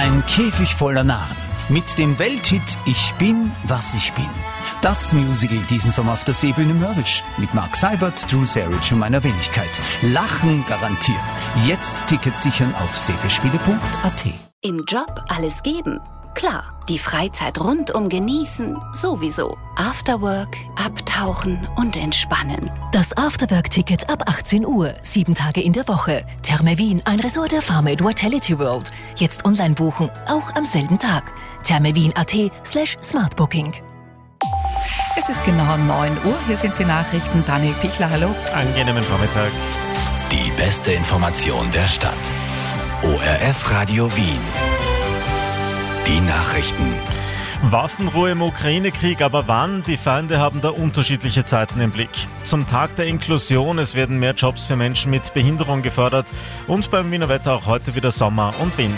Ein Käfig voller Narren. Mit dem Welthit Ich bin, was ich bin. Das Musical diesen Sommer auf der Seebühne Mörrisch. Mit Mark Seibert, Drew Sarich und meiner Wenigkeit. Lachen garantiert. Jetzt Tickets sichern auf seeverspiele.at. Im Job alles geben? Klar. Die Freizeit rundum genießen? Sowieso. Afterwork, abtauchen und entspannen. Das Afterwork-Ticket ab 18 Uhr, 7 Tage in der Woche. Therme Wien, ein Resort der Farmade Vitality World. Jetzt online buchen, auch am selben Tag. thermewien.at/smartbooking. Es ist genau 9 Uhr. Hier sind die Nachrichten. Daniel Pichler, hallo. Angenehmen Vormittag. Die beste Information der Stadt. ORF Radio Wien. Die Nachrichten. Waffenruhe im Ukraine-Krieg, aber wann? Die Feinde haben da unterschiedliche Zeiten im Blick. Zum Tag der Inklusion, es werden mehr Jobs für Menschen mit Behinderung gefördert und beim Wiener Wetter auch heute wieder Sommer und Wind.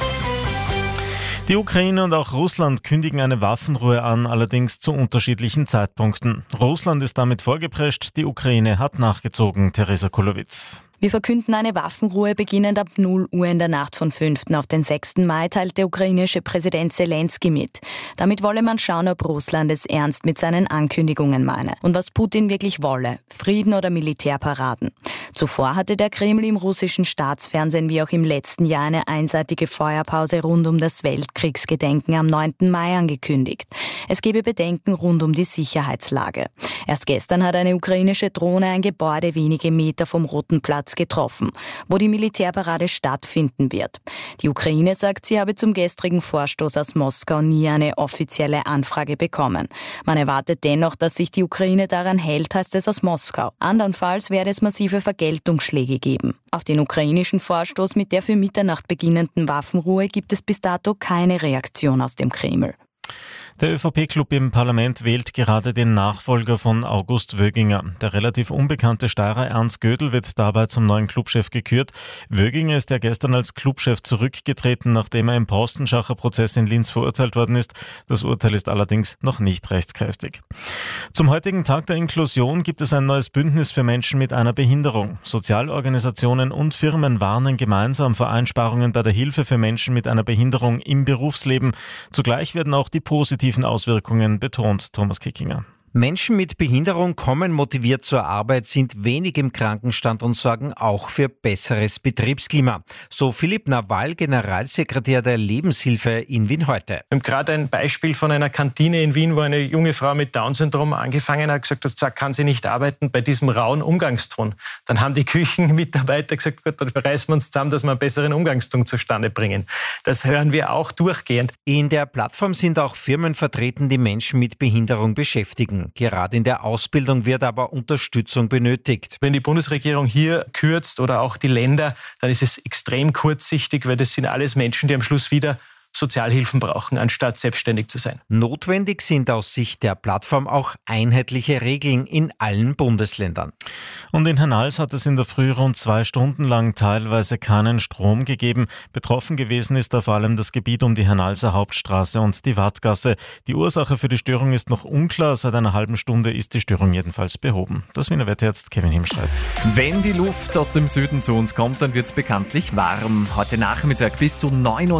Die Ukraine und auch Russland kündigen eine Waffenruhe an, allerdings zu unterschiedlichen Zeitpunkten. Russland ist damit vorgeprescht, die Ukraine hat nachgezogen, Theresa Kulowitz. Wir verkünden eine Waffenruhe beginnend ab 0 Uhr in der Nacht von 5. auf den 6. Mai, teilt der ukrainische Präsident Zelensky mit. Damit wolle man schauen, ob Russland es ernst mit seinen Ankündigungen meine und was Putin wirklich wolle, Frieden oder Militärparaden. Zuvor hatte der Kreml im russischen Staatsfernsehen wie auch im letzten Jahr eine einseitige Feuerpause rund um das Weltkriegsgedenken am 9. Mai angekündigt. Es gebe Bedenken rund um die Sicherheitslage. Erst gestern hat eine ukrainische Drohne ein Gebäude wenige Meter vom Roten Platz getroffen, wo die Militärparade stattfinden wird. Die Ukraine sagt, sie habe zum gestrigen Vorstoß aus Moskau nie eine offizielle Anfrage bekommen. Man erwartet dennoch, dass sich die Ukraine daran hält, heißt es aus Moskau. Andernfalls werde es massive Vergeltungsschläge geben. Auf den ukrainischen Vorstoß mit der für Mitternacht beginnenden Waffenruhe gibt es bis dato keine Reaktion aus dem Kreml. Der ÖVP-Club im Parlament wählt gerade den Nachfolger von August Wöginger. Der relativ unbekannte Steirer Ernst Gödel wird dabei zum neuen Clubchef gekürt. Wöginger ist ja gestern als Clubchef zurückgetreten, nachdem er im Postenschacher-Prozess in Linz verurteilt worden ist. Das Urteil ist allerdings noch nicht rechtskräftig. Zum heutigen Tag der Inklusion gibt es ein neues Bündnis für Menschen mit einer Behinderung. Sozialorganisationen und Firmen warnen gemeinsam vor Einsparungen bei der Hilfe für Menschen mit einer Behinderung im Berufsleben. Zugleich werden auch die positiven Auswirkungen betont, Thomas Kickinger. Menschen mit Behinderung kommen motiviert zur Arbeit, sind wenig im Krankenstand und sorgen auch für besseres Betriebsklima. So Philipp Nawal, Generalsekretär der Lebenshilfe in Wien heute. Wir haben gerade ein Beispiel von einer Kantine in Wien, wo eine junge Frau mit Down-Syndrom angefangen hat, gesagt hat, kann sie nicht arbeiten bei diesem rauen Umgangston. Dann haben die Küchenmitarbeiter gesagt, gut, dann reißen wir uns zusammen, dass wir einen besseren Umgangston zustande bringen. Das hören wir auch durchgehend. In der Plattform sind auch Firmen vertreten, die Menschen mit Behinderung beschäftigen. Gerade in der Ausbildung wird aber Unterstützung benötigt. Wenn die Bundesregierung hier kürzt oder auch die Länder, dann ist es extrem kurzsichtig, weil das sind alles Menschen, die am Schluss wieder Sozialhilfen brauchen, anstatt selbstständig zu sein. Notwendig sind aus Sicht der Plattform auch einheitliche Regeln in allen Bundesländern. Und in Hernals hat es in der Früh rund 2 Stunden lang teilweise keinen Strom gegeben. Betroffen gewesen ist da vor allem das Gebiet um die Hernalser Hauptstraße und die Wattgasse. Die Ursache für die Störung ist noch unklar. Seit einer halben Stunde ist die Störung jedenfalls behoben. Das Wiener Wetter jetzt Kevin Himstreit. Wenn die Luft aus dem Süden zu uns kommt, dann wird es bekanntlich warm. Heute Nachmittag bis zu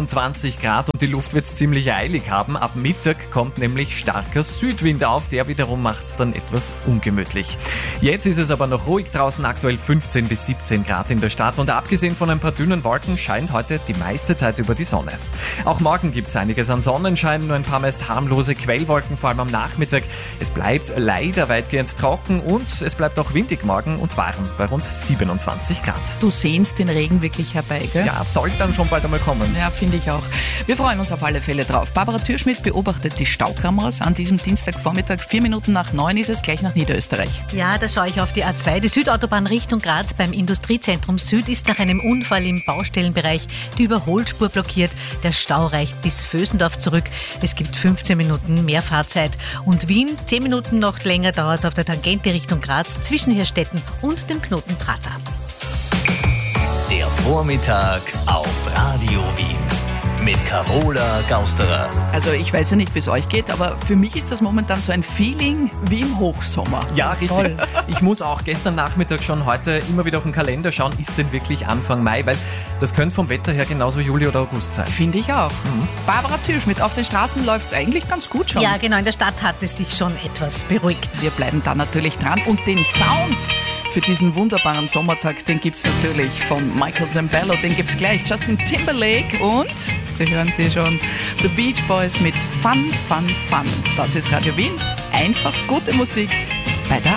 29 Grad. Und die Luft wird es ziemlich eilig haben. Ab Mittag kommt nämlich starker Südwind auf. Der wiederum macht es dann etwas ungemütlich. Jetzt ist es aber noch ruhig draußen. Aktuell 15 bis 17 Grad in der Stadt. Und abgesehen von ein paar dünnen Wolken scheint heute die meiste Zeit über die Sonne. Auch morgen gibt es einiges an Sonnenschein. Nur ein paar meist harmlose Quellwolken, vor allem am Nachmittag. Es bleibt leider weitgehend trocken und es bleibt auch windig morgen und warm bei rund 27 Grad. Du sehnst den Regen wirklich herbei, gell? Ja, soll dann schon bald einmal kommen. Ja, finde ich auch. Wir freuen uns auf alle Fälle drauf. Barbara Türschmidt beobachtet die Staukameras an diesem Dienstagvormittag. 4 Minuten nach 9 ist es, gleich nach Niederösterreich. Ja, da schaue ich auf die A2. Die Südautobahn Richtung Graz beim Industriezentrum Süd ist nach einem Unfall im Baustellenbereich die Überholspur blockiert. Der Stau reicht bis Vösendorf zurück. Es gibt 15 Minuten mehr Fahrzeit. Und Wien, 10 Minuten noch länger dauert es auf der Tangente Richtung Graz zwischen Hirstetten und dem Knoten Prater. Der Vormittag auf Radio Wien. mit Carola Gausterer. Also ich weiß ja nicht, wie es euch geht, aber für mich ist das momentan so ein Feeling wie im Hochsommer. Ja, richtig. Toll. Ich muss auch gestern Nachmittag schon heute immer wieder auf den Kalender schauen, ist denn wirklich Anfang Mai, weil das könnte vom Wetter her genauso Juli oder August sein. Finde ich auch. Barbara Türschmidt, auf den Straßen läuft es eigentlich ganz gut schon. Ja, genau, in der Stadt hat es sich schon etwas beruhigt. Wir bleiben da natürlich dran und den Sound für diesen wunderbaren Sommertag, den gibt's natürlich von Michael Zambello, den gibt's gleich. Justin Timberlake und, Sie hören sie schon, The Beach Boys mit Fun, Fun, Fun. Das ist Radio Wien. Einfach gute Musik bei der